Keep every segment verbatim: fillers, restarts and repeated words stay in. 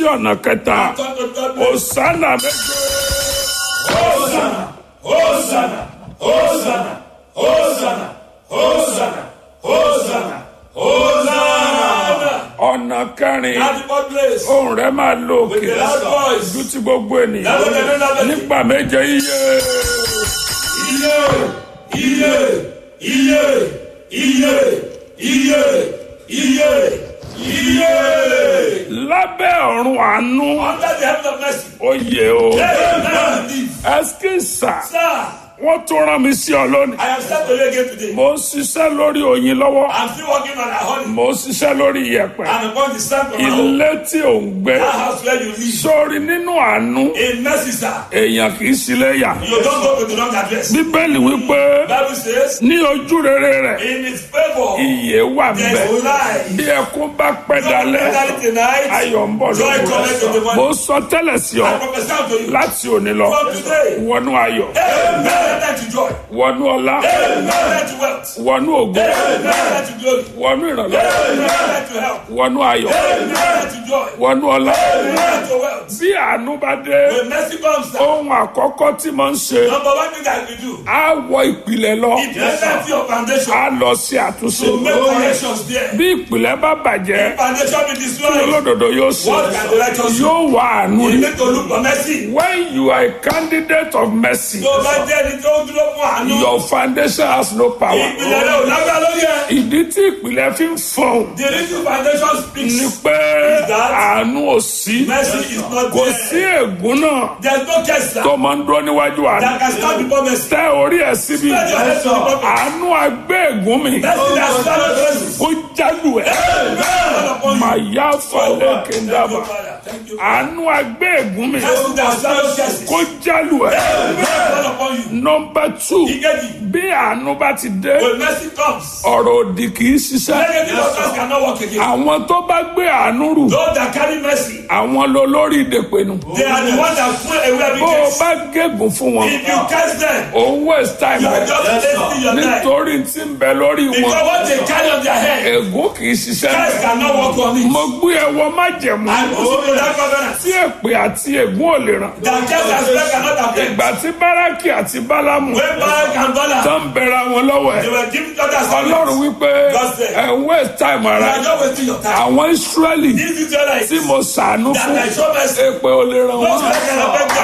ọ̀nà kẹta Hosanna méje. Hosanna, Hosanna, Hosanna, Hosanna, Hosanna, Hosanna, Hosanna. ọ̀nà kẹrin At the fourth place, ohùn rẹ̀ máa lo òkè with the loud voice, ju ti gbogbo ènìyàn nígbà méje iye. iye, iye, iye, iye, iye, iye, iye. lábẹ́ ọ̀run àánú Under the heaven of mercy, oyè o amen. Live. ẹskísà Sir, wọ́n tún rán mi sí ọ lónìí. I am sent to you again today. mo ń ṣiṣẹ́ lórí oyin lọ́wọ́ I'm still working on our honey mo ń ṣiṣẹ́ lórí iyẹ̀pẹ̀ and upon the sand from our home. ilé tí ò ń gbé That house where you live. sórí nínú àánú In mercy, sir, èèyàn kì í síléyà. you don't go to the wrong address. bíbélì wípé Bible says, ní ojú rere rẹ̀ in its favor, ìyè wà bẹ́ẹ̀ there's life. bí ẹkún bá pẹ́ Don't dalẹ́ mentality tonight. ayọ̀ ń bọ̀ Joy lóko cometh in the mo morning. sọ tẹ́lẹ̀ sí ọ I prophesy to you. láti òní lọ From today, wọnú ayọ̀ amen, let to joy. wọnú ọlá Amen, let to wealth. wọnú ògo Amen, let to glory. wọnú ìrànlọ́wọ́ Amen, let to help. wọnú ayọ̀ Amen, let to joy. wọnú ọlá Amen, let to wealth. bí àánú bá dé When mercy comes, sir, ohun àkọ́kọ́ tí mo ń ṣe number one thing that we do, á wọ ìpìlẹ̀ lọ it presents your foundation á lọ sí àtúnṣe to make corrections there. bí ìpìlẹ̀ bá bàjẹ́ Foundation be destroyed. olódodo yóò ṣe What can the righteous do? yóò wá àánú You rí. need to look for mercy. When you are a candidate of mercy, Tó o bá jẹ́ ẹni tó dúró fún àánú, your foundation has no power. ìpìlẹ̀ rẹ̀ ò lágbára lórí ẹ̀. Ìdí tí ìpìlẹ̀ fi ń fọ̀hún The reason foundation speaks, ni pé àánú ò sí. mercy is not Kò there. sí ègún náà There is no case, sir, tó máa ń dúró níwájú àánú. that can stand before mercy. Tẹ orí ẹ̀ síbi. Spread your hands to the prophet. Àánú agbé ègún mi. Mercy that swallows mercy. Ó jálù ẹ̀. Amen upon you. Màyá falẹ̀ Thank kẹ̀ndàbà. you, Father. Thank you. Àánú agbé ègún mi. Mercy that swallows mercy. Kó jálù ẹ̀. Amen upon you. Nọmba two, Ìkejì, bí àánú bá ti dé, when mercy comes, ọ̀rọ̀ òdì kì í ṣiṣẹ́. negative workers cannot work again. Àwọn tó bá gbé àánú rù, Those that carry mercy, àwọn ló lórí ìdèpẹ̀nù. they are the ones that put away every Bó o case. bá gégùn fún wọn, If you catch them, òun waste time you are rẹ̀. just wasting your time. Nítorí tí ń bẹ lórí Because wọn, what they carry on their head, ègún kì í ṣiṣẹ́. guys cannot work on it. Mo gbé ẹwọ májẹ̀mú I put you to that covenant. tí èpè àti ègún ò lè ràn. That case and spell cannot affect. Ìgbà tí Bárákì àti Bálámù When Barak and Bala, tó ń bẹ̀rẹ̀ àwọn lọ́wọ́ they ẹ̀, were giving others Ọlọ́run assignments. wípé God said, ẹ̀ ń waste time You ara are not wasting your time. àwọn Ísírẹ́lì These Israelites tí mo ṣàánú that fún I show mercy, èpè ò lè ràn those wọ́n. that can affect them.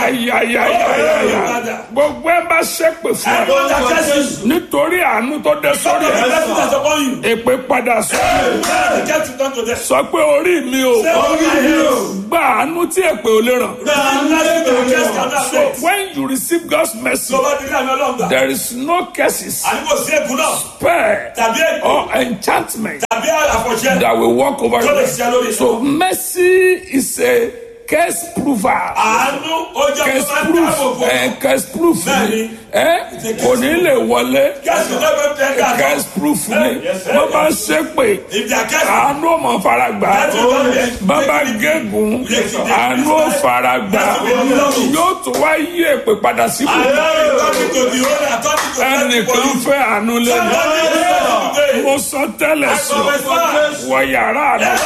Ayayayayaya gbogbo ẹ bá ṣépè fún I ẹ know that curse you. nítorí àánú tó dé Some sórí of the ẹ blessings that's upon you. èpè padà sọ Amen. The curse you turn to them. sọ pé orí mi ò Say, "Oh, my hero." gba àánú tí èpè ò lè ràn. The blessing that curse cannot So affect. when you receive God's mercy, Tó bá ti rí àmì Ọlọ́run gbà. there is no curses, Àní kò sí ègún náà. spare Tàbí ègún. or enchantment Tàbí àfọ̀ṣẹ́. that will walk over Tó lè you. ṣiṣẹ́ lórí. So mercy is a curse prover. Àánú ó jẹ́ Curse kó máa ń proof, dáàbò bò. eh, curse proof ni, Bẹ́ẹ̀ni. eh, kò ní lè wọlé. Curse you never tell that. Curse proof ni, Yes, sir. wọ́n bá ṣépè, If they are cursed, àánú ò mọ̀ fara gbà. that will not be. Bàbá gégùn, àánú ò fara gbà. Yóò tún wá yí èpè padà síbò. According to the owner, according to Ẹnìkan fẹ́ àánú lẹ́nu. Somebody Mo sọ tẹ́lẹ̀ I sọ, prophesy. wọ yàrá àná.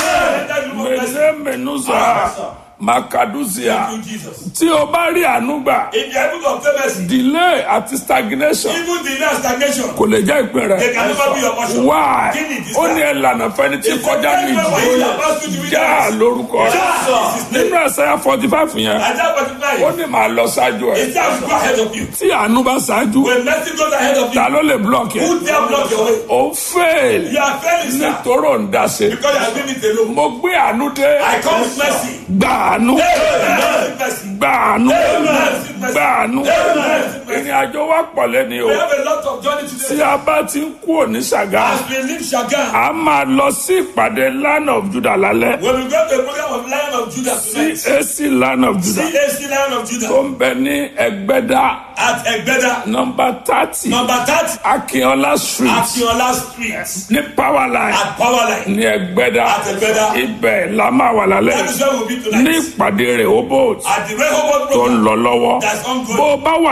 Amen. Mèlé mènúzà, Màkàdúzìà. Thank you, Jesus. Tí o bá rí àánú gbà, If you are able to obtain mercy, delay àti stagnation even delay and stagnation, kò lè jẹ́ ìpín they rẹ̀. can never be your portion. Why? Kí ni ìdí Ó sá? ní ẹ̀lànà fẹ́ni tí kọjá ní It's a ìjì. very important to be Já with lórúkọ rẹ̀. us. Nínú Àìsáyà forty five yẹn, Isaiah forty-five. ó ní màá lọ ṣáájú ẹ̀. It's time to go ahead of you. Tí àánú bá ṣáájú, When mercy goes ahead of ta you, ló lè block ẹ̀? who dare block your way? Ó fail You are failing, sir, nítorí ò ń dáṣe. because you are doing it alone. Mo gbé àánú dé. I come with mercy. Gba àánú. Amen. Mercy. Gba àánú. Amen. Gba àánú. Amen. Ìrìn àjò wa pọ̀ lẹ́ni o. We have a lot of journey Tí today. a bá ti ń kúrò ní Ṣàgámù, As we leave Shagam, a máa lọ sí ìpàdé Land of Judah lálẹ́. when we go to a program of Lion of Judah tonight, C A C Land of Judah C A C Lion of tó Judah ń bẹ ní Ẹgbẹ́dá at Egbeda, nọ́mbà thirty number thirty, Akínọlá street Akinola Street, ní Powerline at Powerline, ní Ẹgbẹ́dá. at Egbeda. Ibẹ̀ la máa wà That lálẹ́ is where we'll be ní tonight. ìpàdé Rehoboth At the Rehoboth tó ń program lọ lọ́wọ́. that's Bó ongoing. o bá wà lẹ́kọ̀ọ́,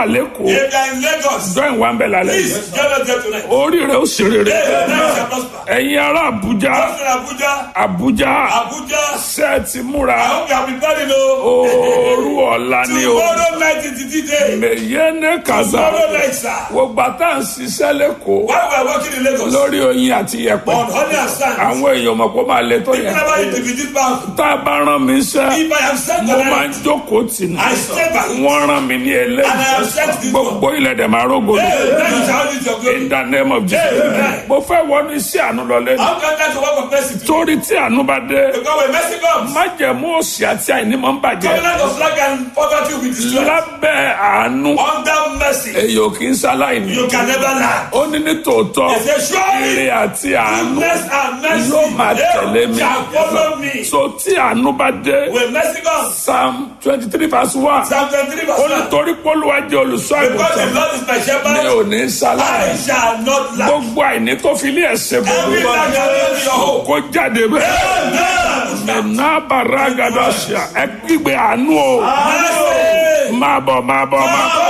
If they are in Lagos, join wa ń bẹ̀ lálẹ́ please yìí. get us there tonight. orí rẹ̀ ó ṣe rere. Hey, now you shall prosper. ẹ̀yin ará Àbújá Just in Abuja, Àbújá Abuja, ṣẹ́ẹ̀tì múra I hope you have been preparing, oh. ooru ọ̀la ni o. Tomorrow night is the D-Day. mèyé ní kàzá Tomorrow night, sir. gbogbo àtà ń ṣiṣẹ́ lẹ́kọ̀ọ́ While we are working in Lagos, lórí oyin àti yẹ̀pẹ̀. on honey and sand, àwọn èèyàn mọ̀ kó máa lè tó yẹn. whenever you defeat this powerful, tá a bá rán mi iṣẹ́ if I am sent mo to máa them, ń jókòó tì ní. I stay back. wọ́n rán mi ní And I have eléyìí. sent this one. gbogbo ilẹ̀ dẹ̀ máa rógo lọ. Hey, now you shall use your glory. in the name of Jesus. Amen. mo fẹ́ wọnú iṣẹ́ àánú lọ lẹ́nu. How can that work of mercy to you? torí tí àánú bá dé Because when mercy comes, májẹ̀mú òṣì àti àìní máa ń bàjẹ́. covenant of lack and poverty will be destroyed. lábẹ́ àánú Under mercy, èyí ò kì í ṣaláìní. you can never lie. ó ní ní tòótọ́ He said, surely, ire àti àánú goodness and mercy yóò máa tẹ̀lé mi. shall follow me. so tí àánú bá dé When mercy comes, psalm twenty three verse one Psalm twenty-three ó verse ní one, torí pólúwa jẹ́ olùṣọ́ because the àgùntàn Lord is my mi shepherd, ò ní I ṣaláìní. shall not lack. gbogbo àìní tó fi ilé ẹ̀ṣẹ̀ Every gbogbo lack shall be your hope. kó jáde bẹ́ẹ̀. Amen. ẹ̀nà bàràgàdà ṣá ẹ kígbe àánú o. Mercy. máa bọ̀ máa bọ̀ máa bọ̀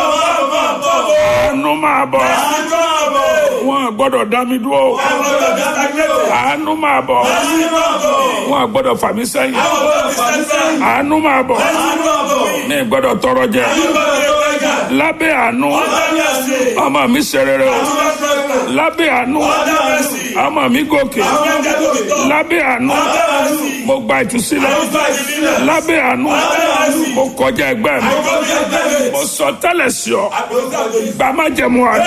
àánú máa bọ̀. wọn gbọ́dọ̀ dá mi dúró. àánú máa bọ̀. wọn gbọ́dọ̀ fà mí sẹ́yìn. àánú máa bọ̀. mi gbọ́dọ̀ tọrọ jẹ. lábẹ́ àánú ọmọ mi ṣe rere o. lábẹ́ àánú ọmọ mi gòkè. lábẹ́ àánú mo gba ìtúsílẹ̀. lábẹ́ àánú mo kọjá ẹgbẹ́ mi. mo sọ tẹ́lẹ̀ sí ọ. gbà má jẹ̀mú àná.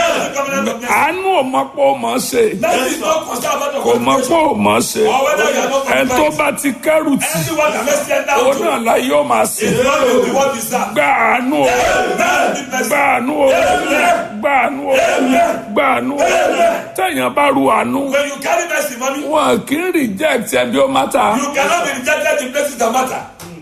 àánú ò mọ̀ pé ó mọ̀ ọ́ ṣe. kò mọ̀ pé ó mọ̀ ọ́ ṣe. ẹ̀ tó bá ti kẹ́rù tì ó náà la yóò máa ṣe. gbà àánú o. gbà àánú o. gbà àánú o. gbà àánú o. tẹ̀yàn bá ru àánú. When you carry mercy, mommy, wọn kì í reject ẹbí ó mátà. you cannot be rejected in places that matter.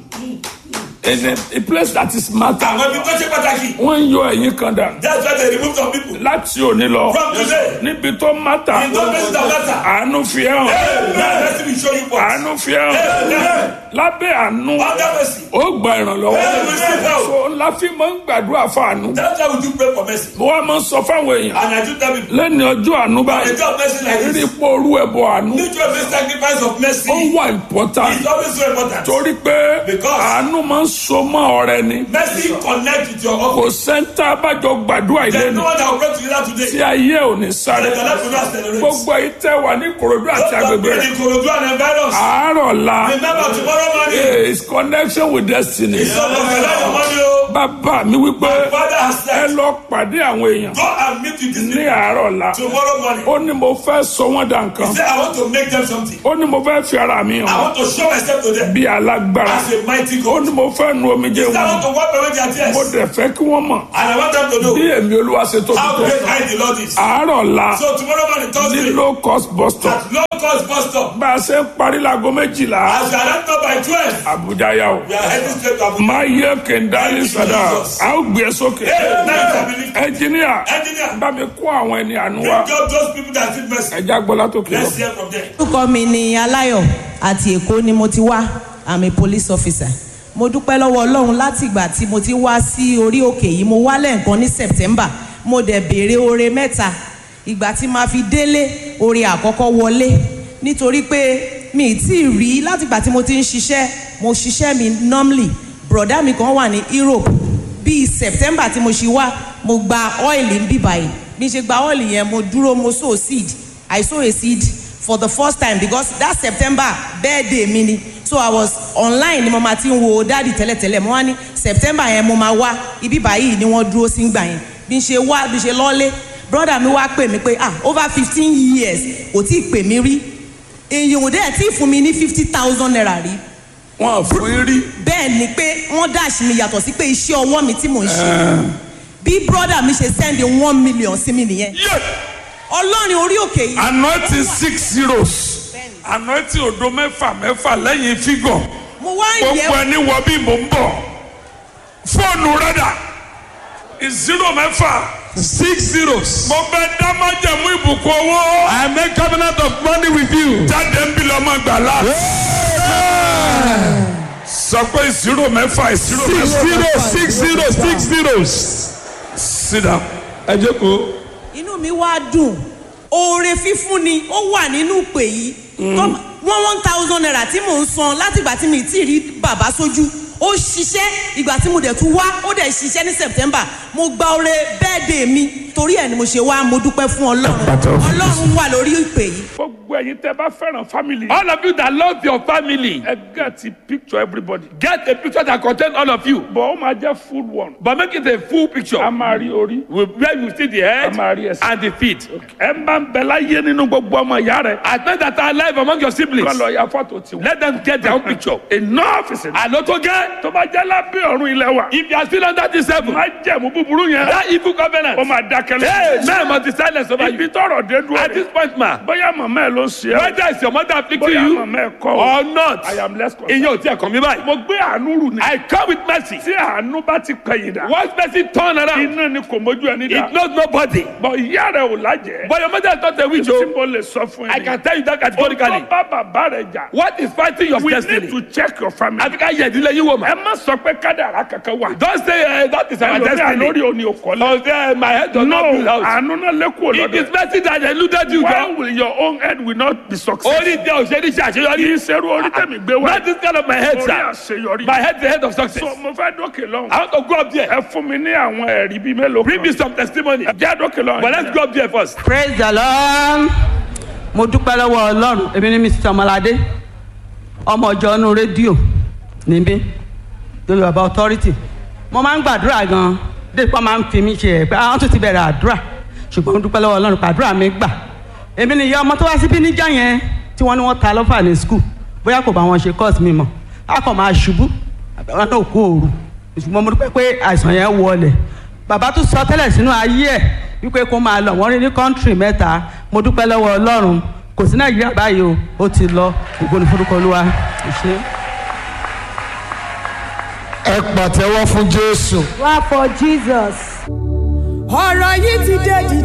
in a, a place that is matter. Àwọn ibi tó ṣe pàtàkì. wọ́n ń yọ ẹ̀yìn kan dà. That's why they remove some people láti òní lọ. from today. níbi tó mátà. In those places that matter. àánú fi ẹ́ hàn. Now mercy will show you what. àánú fi ẹ́ hàn. lábẹ́ àánú Under mercy, ó gba ìrànlọ́wọ́. you will receive help. so ńlá fi máa ń gbàdúrà fún àánú. That's why we do pray for mercy. mo wá máa ń sọ fáwọn èèyàn. And I do tell people, lẹ́ni ọjọ́ àánú the báyìí. job mercy like rí this, pé orú ẹ̀bọ àánú. mutual base sacrifice of mercy ó wà important. is always so important. torí pé Because àánú máa ń so mọ́ ọ̀rẹ́ ni. mercy connect with your kò office. sẹ́ńtà àbájọ gbàdúrà There's ìlẹ́nu. no one that will pray together tí today. ayé ò ní sáré. That the life will not accelerate. gbogbo èyí tẹ́ wà ní Ìkòròdú àti agbègbè Don't rẹ̀. be in Ikorodu and environs. àárọ̀ la Remember tomorrow morning, is connection with destiny. it's not of the money. Oh, bàbá mi wípé Father has ẹ said, lọ pàdé àwọn èèyàn go and meet with these ní people àárọ̀ la. tomorrow morning. ó ní mo fẹ́ sọ wọ́n dà nǹkan. Say, I want to make them something. ó ní mo fẹ́ fi ara mi I hàn want to show myself to them bí alágbára. as a mighty ó God. ní mo fẹ́ nu omijé I wọn. want to wipe away their mo tears. dẹ̀ fẹ́ kí wọ́n mọ̀ And I want them to bí know èmi olúwa ṣe tóbi how tó. great I the Lord is. àárọ̀ la So tomorrow morning, ní Thursday, low cost bus stop. at low cost bus stop, bá a ṣe ń parí láago méjìlá as we are wrapped up by twelve, Àbújá yà ó. we are heading straight to Abuja. máa yẹ kẹ̀ndálí sàdá a ó gbé e sókè. Hey, now I believe. ẹnjìníà Engineer, bá mi kó àwọn ẹni àánú bring wa. up those people that need mercy. ẹja gbọ́lá tó kéré. Let's hear from them. orúkọ mi ni Aláyọ̀ àti Èkó ni mo ti wá. I'm a police officer. mo dúpẹ́ lọ́wọ́ Ọlọ́run láti ìgbà tí mo ti wá sí orí òkè yìí. mo wá lẹ́ẹ̀kan ní September. mo dẹ̀ béèrè oore mẹ́ta. ìgbà tí màá fi délé oore àkọ́kọ́ wọlé nítorí pé mi ì tí ì rí láti ìgbà tí mo ti ń ṣiṣẹ́. mo ṣiṣẹ́ mi normally. broda mi kan wà ní Europe. bíi September tí mo ṣì wá mo gba oil ń bí báyìí. bí n ṣe gba oil yẹn mo dúró mo sow seed. I sow a seed for the first time because that September birthday mi ni. so I was online ni mo ma ti ń wo dáàdì tẹ́lẹ̀tẹ́lẹ̀ mo wá ní September yẹn mo ma wá ibi báyìí ni wọ́n dúró sí gbà yẹn. bí n ṣe wá bí n ṣe lọ́lé brother mi wá pè mí pé ah over fifteen years kò tí ì pè mí rí. èyàn ò dẹ̀ tí ì fún mi ní fifty thousand naira rí. wọn ò fún yín rí. bẹ́ẹ̀ ni pé wọ́n dash mi yàtọ̀ sí pé iṣẹ́ ọwọ́ mi tí mò ń ṣe. bí brother mi ṣe send one million sí mi nìyẹn. Ọlọ́run orí òkè yìí. anointing six zeros anointing odo mẹ́fà mẹ́fà lẹ́yìn fígọ̀. mo wá ń yẹ gbogbo ẹni wọ bí mò ń bọ̀ fóònù rẹ́dà zero mẹ́fà Six zeros. mo bẹ dá májẹ̀mú ìbùkún owó. I make covenant of money with you. jáde ń bí lọ́mọ gbàlá. sọ pé zero mẹ́fà zero Six mẹ́fà zeros, six zeros, six zeros. Sit down. Ẹ jókòó. inú mi wá dùn oore fífún ni ó wà nínú ìpè yìí tó one one thousand naira tí mò ń san látìgbà tí mi ti rí bàbá sójú ó ṣiṣẹ́ ìgbà tí mo dẹ̀ tún wá ó dẹ̀ ṣiṣẹ́ ní September mo gba oore birthday mi torí ẹ̀ ni mo ṣe wá mo dúpẹ́ fún Ọlọ́run Ọlọ́run wà lórí ìpè yìí. gbogbo ẹ̀yin tẹ́ bá fẹ́ràn family. All of you that love your family, ẹ get a picture everybody. get a picture that contains all of you. bọ̀ ó máa jẹ́ full one. But make it a full picture. a máa rí orí. Where you see the head a máa rí ẹsẹ̀. and the feet. ẹ máa ń bẹ láyé nínú gbogbo ọmọ ìyá rẹ̀. As men that are alive among your siblings, kọ́ lọ ya fọ́tò tiwọn. let them get their own picture. enough is enough. Àlọ́ tó gẹ́. tó bá jẹ́ lábẹ́ ọ̀run ilẹ̀ wa. If you are still under this heaven, má jẹ̀mú búburú yẹn. that evil covenant, ó máa dákẹ́ lọ. hey, man must be silent over ibi you. tọrọ dé dúró. At this point, ma, bóyá màmá ẹ ló ń ṣe é. whether it's your mother afflicting bóyá you màmá ẹ kọ́ or not, I am less concerned. ìyẹn ò tí ẹ̀ kàn mí báyìí. mo gbé àánú rù ni. I come with mercy. tí àánú bá ti pẹ̀yìn dà. Once person turn around, iná ni kò mójú ẹni dà. it knows nobody. bọ̀ ìyá rẹ̀ ò lájẹ̀. But your mother is not a witch. tí Oh. mo lè sọ fún ẹ. I can tell you that categorically. ó bá bàbá rẹ̀ jà. What is fighting your we destiny? need to check your family. Àfi ká yẹ ìdílé yín wò ẹ ma. má sọ pé kádàrá kankan wà. Don't say uh, that is our ẹlòmíà destiny. lórí òní òkọ́lẹ̀. Or say my head does no not build house. àánú náà lẹ́kọ̀ọ́ It is lọ́dọ̀. mercy that eluded you. why John. will your own head will not be successful. Orí tẹ òṣèlú ṣe kì àṣeyọrí. í ṣerú orí tẹ̀mí gbé wá. Not this kind of my head, orí sir. àṣeyọrí. My head is the head of success. so mo fẹ́ dókè lọ́hùn. I want to go up there. ẹ fún mi ní àwọn ẹ̀rí bíi mélòó Bring me kan. some testimony. jẹ́ dókè lọ́hùn. But let's go up there first. Praise the Lord. Mo dúpẹ́ lọ́wọ́ Ọlọ́run. Èmi ni Mister Ọmọládé. Ọmọ ọjọ́ inú rédíò níbí. Yorùbá authority. Mo máa ń gbàdúrà gan-an. Dépò máa ń fi mí ṣe ẹ̀ pé àwọn tó ti bẹ̀rẹ̀ àdúrà. Ṣùgbọ́n mo dúpẹ́ lọ́wọ́ Ọlọ́run pé àdúrà mi gbà. Èmi ni ìyá ọmọ tó wá síbí níjà yẹn tí wọ́n ní wọ́n ta lọ́fà ní skul. Bóyá kò bá wọn ṣe course mi mọ̀. A kàn máa ṣubú. Àbẹ̀wọ́n náà kó òru. Ṣùgbọ́n mo dúpẹ́ pé àìsàn yẹn wọlẹ̀. Bàbá tún sọ tẹ́lẹ̀ sínú ayé ẹ̀ wípé kó máa lọ wọ́n rí ní kọ́ńtírì mẹ́ta. Mo dúpẹ́ lọ́wọ́ Ọlọ́run. Kò sí Nàìjíríà báyìí o, ó ti lọ. Ògo ni forúkọ Olúwa. Ẹ ṣé. ẹ pàtẹ́wọ́ fún Jésù. Wá for Jesus. ọ̀rọ̀ yìí ti dé di